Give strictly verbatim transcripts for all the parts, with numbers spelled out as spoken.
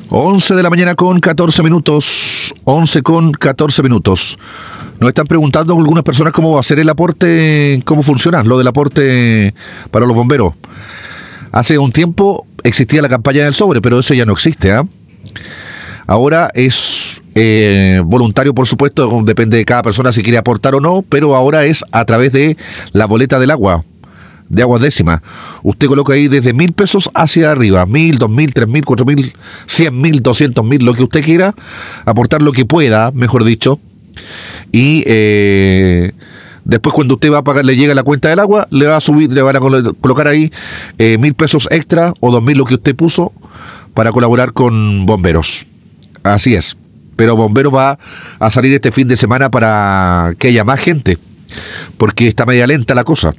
once de la mañana con catorce minutos. once con catorce minutos. Nos están preguntando algunas personas cómo va a ser el aporte, cómo funciona lo del aporte para los bomberos. Hace un tiempo existía la campaña del sobre, pero eso ya no existe, ¿eh? Ahora es eh, voluntario, por supuesto, depende de cada persona si quiere aportar o no, pero ahora es a través de la boleta del agua, de aguas décimas. Usted coloca ahí desde mil pesos hacia arriba, mil, dos mil, tres mil, cuatro mil, cien mil, doscientos mil, lo que usted quiera, aportar lo que pueda, mejor dicho, y eh, después cuando usted va a pagar, le llega la cuenta del agua, le va a subir, le van a colocar ahí eh, mil pesos extra o dos mil lo que usted puso para colaborar con bomberos. Así es, pero bomberos va a salir este fin de semana para que haya más gente, porque está media lenta la cosa.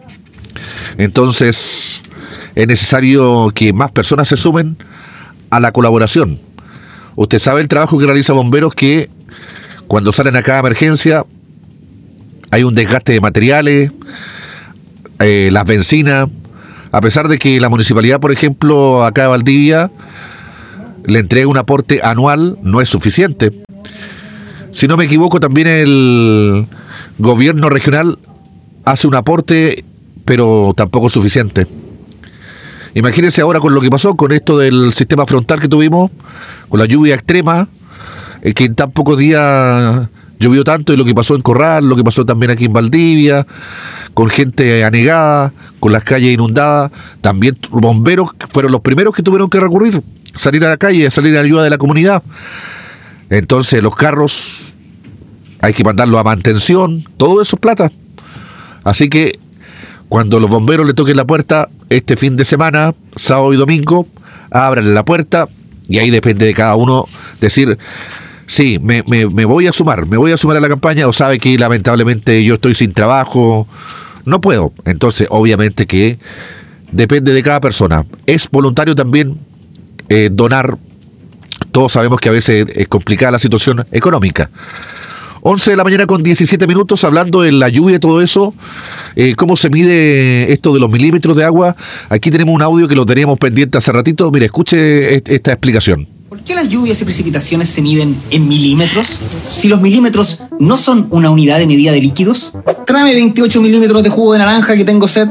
Entonces es necesario que más personas se sumen a la colaboración. Usted sabe el trabajo que realiza bomberos, que cuando salen a cada emergencia hay un desgaste de materiales, eh, las bencinas, a pesar de que la municipalidad, por ejemplo, acá de Valdivia, le entrega un aporte anual, no es suficiente. Si no me equivoco, también el gobierno regional hace un aporte, pero tampoco es suficiente. Imagínense ahora con lo que pasó, con esto del sistema frontal que tuvimos, con la lluvia extrema, eh, que en tan pocos días llovió tanto, y lo que pasó en Corral, lo que pasó también aquí en Valdivia, con gente anegada, con las calles inundadas. También bomberos fueron los primeros que tuvieron que recurrir, salir a la calle, salir a la ayuda de la comunidad. Entonces los carros hay que mandarlos a mantención, todo eso es plata. Así que cuando los bomberos le toquen la puerta este fin de semana, sábado y domingo, ábranle la puerta, y ahí depende de cada uno decir: sí, me, me, me voy a sumar, me voy a sumar a la campaña, o sabe que lamentablemente yo estoy sin trabajo, no puedo. Entonces, obviamente que depende de cada persona. Es voluntario también eh, donar. Todos sabemos que a veces es complicada la situación económica. once de la mañana con diecisiete minutos, hablando de la lluvia y todo eso, eh, cómo se mide esto de los milímetros de agua. Aquí tenemos un audio que lo teníamos pendiente hace ratito. Mire, escuche esta explicación. ¿Por qué las lluvias y precipitaciones se miden en milímetros? Si los milímetros no son una unidad de medida de líquidos. Tráeme veintiocho milímetros de jugo de naranja, que tengo sed.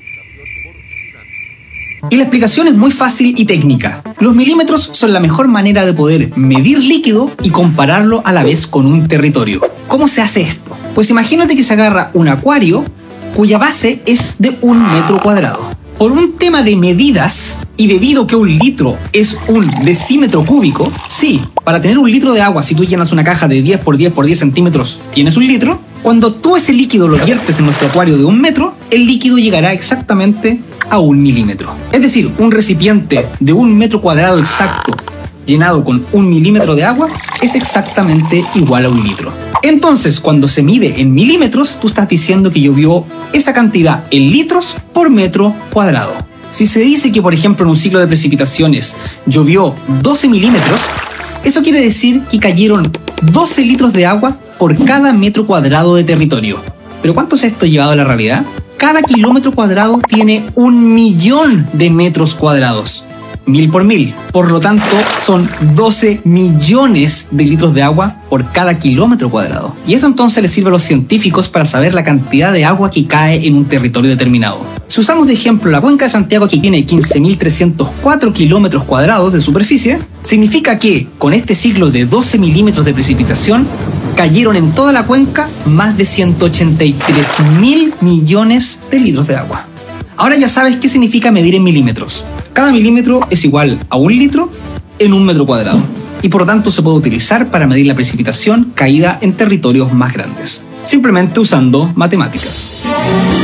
Y la explicación es muy fácil y técnica. Los milímetros son la mejor manera de poder medir líquido y compararlo a la vez con un territorio. ¿Cómo se hace esto? Pues imagínate que se agarra un acuario cuya base es de un metro cuadrado. Por un tema de medidas, y debido que un litro es un decímetro cúbico, sí, para tener un litro de agua, si tú llenas una caja de diez por diez por diez centímetros, tienes un litro. Cuando tú ese líquido lo viertes en nuestro acuario de un metro, el líquido llegará exactamente a un milímetro. Es decir, un recipiente de un metro cuadrado exacto, llenado con un milímetro de agua, es exactamente igual a un litro. Entonces, cuando se mide en milímetros, tú estás diciendo que llovió esa cantidad en litros por metro cuadrado. Si se dice que, por ejemplo, en un ciclo de precipitaciones llovió doce milímetros, eso quiere decir que cayeron doce litros de agua por cada metro cuadrado de territorio. ¿Pero cuánto es esto llevado a la realidad? Cada kilómetro cuadrado tiene un millón de metros cuadrados. Mil por mil. Por lo tanto, son doce millones de litros de agua por cada kilómetro cuadrado. Y esto entonces le sirve a los científicos para saber la cantidad de agua que cae en un territorio determinado. Si usamos de ejemplo la cuenca de Santiago, que tiene quince mil trescientos cuatro kilómetros cuadrados de superficie, significa que con este ciclo de doce milímetros de precipitación, cayeron en toda la cuenca más de ciento ochenta y tres mil millones de litros de agua. Ahora ya sabes qué significa medir en milímetros. Cada milímetro es igual a un litro en un metro cuadrado, y por lo tanto se puede utilizar para medir la precipitación caída en territorios más grandes, simplemente usando matemáticas.